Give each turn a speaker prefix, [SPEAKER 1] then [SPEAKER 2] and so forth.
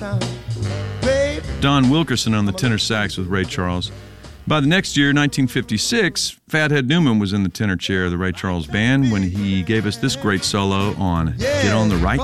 [SPEAKER 1] Don Wilkerson on the tenor sax with Ray Charles. By the next year, 1956, Fathead Newman was in the tenor chair of the Ray Charles Band when he gave us this great solo on Get on the Right